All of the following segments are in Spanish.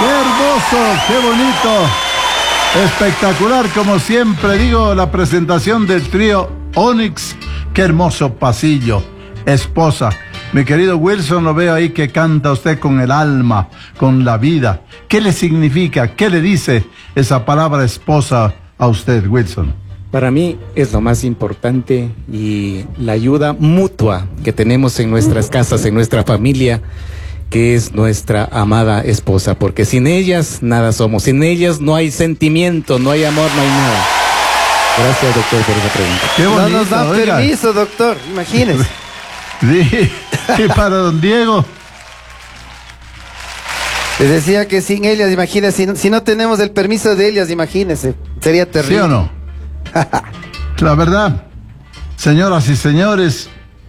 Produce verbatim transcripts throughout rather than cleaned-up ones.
¡Qué hermoso! ¡Qué bonito! Espectacular, como siempre digo, la presentación del trío Onyx. ¡Qué hermoso pasillo! Esposa. Mi querido Wilson, lo veo ahí que canta usted con el alma, con la vida. ¿Qué le significa? ¿Qué le dice esa palabra esposa a usted, Wilson? Para mí es lo más importante y la ayuda mutua que tenemos en nuestras casas, en nuestra familia, que es nuestra amada esposa, porque sin ellas nada somos, sin ellas no hay sentimiento, no hay amor, no hay nada. Gracias, doctor, por esa pregunta. Qué bonito, no nos da oiga. permiso, doctor, imagínese. Sí, y para don Diego. Les decía que sin ellas, imagínese, si no, si no tenemos el permiso de ellas, imagínese, sería terrible. ¿Sí o no? La verdad, señoras y señores,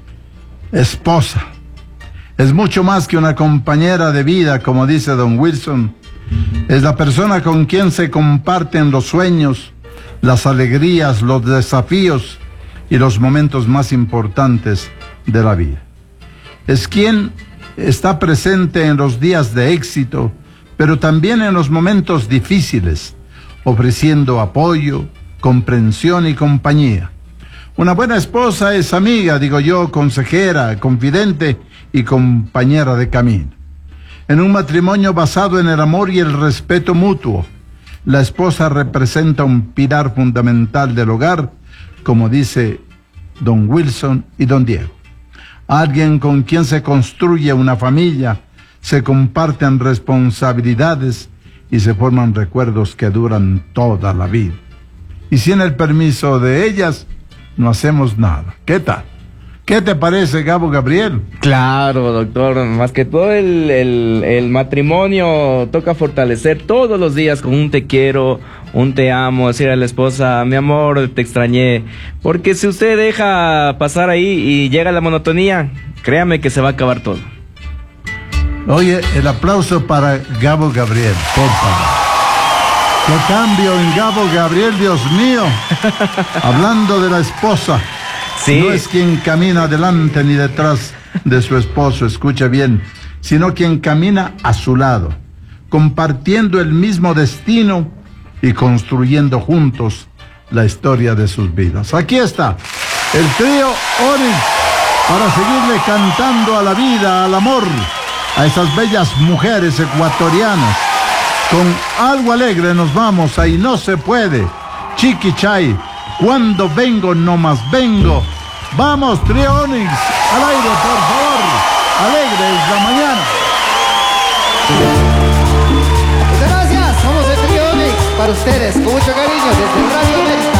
esposa es mucho más que una compañera de vida, como dice don Wilson. Es la persona con quien se comparten los sueños, las alegrías, los desafíos y los momentos más importantes de la vida. Es quien está presente en los días de éxito, pero también en los momentos difíciles, ofreciendo apoyo, comprensión y compañía. Una buena esposa es amiga, digo yo, consejera, confidente y compañera de camino. En un matrimonio basado en el amor y el respeto mutuo, la esposa representa un pilar fundamental del hogar, como dice don Wilson y don Diego. Alguien con quien se construye una familia, se comparten responsabilidades y se forman recuerdos que duran toda la vida. Y sin el permiso de ellas, no hacemos nada. ¿Qué tal? ¿Qué te parece, Gabo Gabriel? Claro, doctor, más que todo el, el, el matrimonio toca fortalecer todos los días con un te quiero, un te amo, decir a la esposa, mi amor, te extrañé. Porque si usted deja pasar ahí y llega la monotonía, créame que se va a acabar todo. Oye, el aplauso para Gabo Gabriel, por favor. ¡Qué cambio en Gabo Gabriel, Dios mío! Hablando de la esposa. Sí. No es quien camina adelante ni detrás de su esposo, escucha bien, sino quien camina a su lado, compartiendo el mismo destino y construyendo juntos la historia de sus vidas. Aquí está, el trío Onyx, para seguirle cantando a la vida, al amor, a esas bellas mujeres ecuatorianas. Con algo alegre nos vamos, ahí no se puede. Chiqui Chay, cuando vengo, no más vengo. Vamos, trío Onyx, al aire, por favor. Alegre es la mañana. Muchas gracias, somos el trío Onyx para ustedes, con mucho cariño desde Radio América.